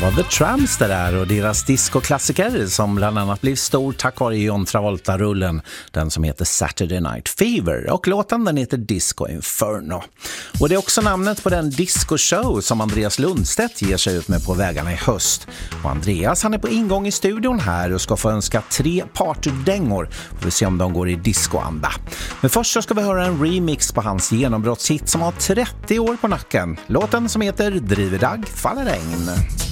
var The Tramps där och deras discoklassiker som bland annat blev stor tack vare John Travolta-rullen, den som heter Saturday Night Fever, och låten den heter Disco Inferno. Och det är också namnet på den disco-show som Andreas Lundstedt ger sig ut med på vägarna i höst. Och Andreas, han är på ingång i studion här och ska få önska 3 partydängor. Får vi se om de går i discoanda. Men först så ska vi höra en remix på hans genombrottshit som har 30 år på nacken. Låten som heter Driver dag faller regn.